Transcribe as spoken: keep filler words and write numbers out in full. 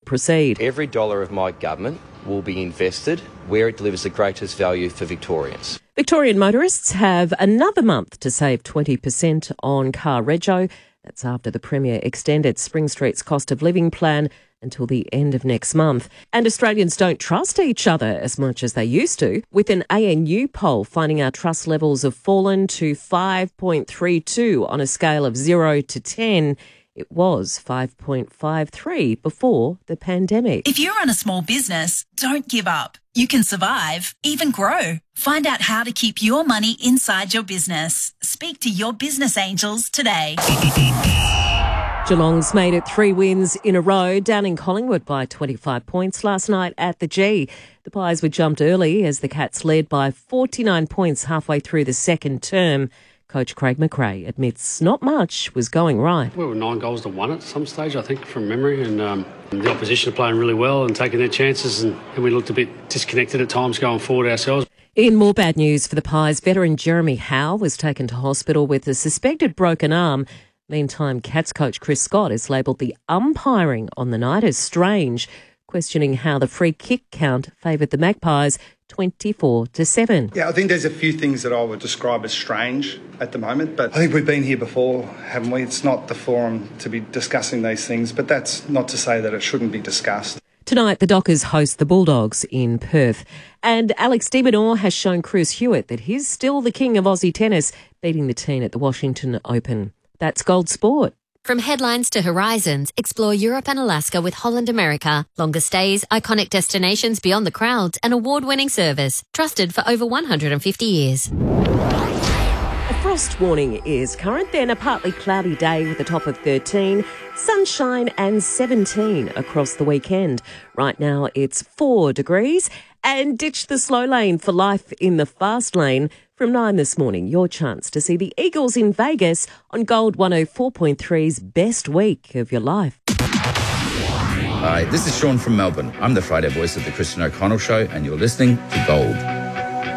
proceed. Every dollar of my government will be invested where it delivers the greatest value for Victorians. Victorian motorists have another month to save twenty percent on car rego. That's after the Premier extended Spring Street's cost of living plan until the end of next month. And Australians don't trust each other as much as they used to, with an A N U poll finding our trust levels have fallen to five point three two on a scale of zero to ten. It was five point five three before the pandemic. If you run a small business, don't give up. You can survive, even grow. Find out how to keep your money inside your business. Speak to your business angels today. Geelong's made it three wins in a row, down in Collingwood by twenty-five points last night at the G. The Pies were jumped early as the Cats led by forty-nine points halfway through the second term. Coach Craig McRae admits not much was going right. We were nine goals to one at some stage, I think, from memory, and um, the opposition are playing really well and taking their chances, and, and we looked a bit disconnected at times going forward ourselves. In more bad news for the Pies, veteran Jeremy Howe was taken to hospital with a suspected broken arm. Meantime, Cats coach Chris Scott has labelled the umpiring on the night as strange, questioning how the free kick count favoured the Magpies twenty-four to seven. Yeah, I think there's a few things that I would describe as strange at the moment, but I think we've been here before, haven't we? It's not the forum to be discussing these things, but that's not to say that it shouldn't be discussed. Tonight, the Dockers host the Bulldogs in Perth. And Alex de Minaur has shown Chris Hewitt that he's still the king of Aussie tennis, beating the teen at the Washington Open. That's Gold Sport. From headlines to horizons, explore Europe and Alaska with Holland America. Longer stays, iconic destinations beyond the crowds, and award-winning service. Trusted for over one hundred fifty years. A frost warning is current, then a partly cloudy day with a top of thirteen, sunshine and seventeen across the weekend. Right now it's four degrees, and ditch the slow lane for life in the fast lane. From nine this morning, your chance to see the Eagles in Vegas on Gold one oh four point three's best week of your life. Hi, this is Sean from Melbourne. I'm the Friday voice of the Christian O'Connell Show, and you're listening to Gold.